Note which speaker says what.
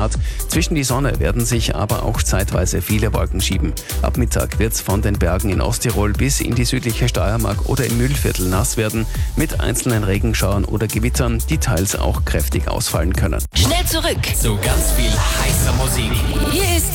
Speaker 1: Grad. Zwischen die Sonne werden sich aber auch zeitweise viele Wolken schieben. Ab Mittag wird es von den Bergen in Osttirol bis in die südliche Steiermark oder im Mühlviertel nass werden, mit einzelnen Regenschauern oder Gewittern, die teils auch kräftig ausfallen können.
Speaker 2: Schnell zurück
Speaker 3: So ganz viel heißer Musik.
Speaker 2: Hier ist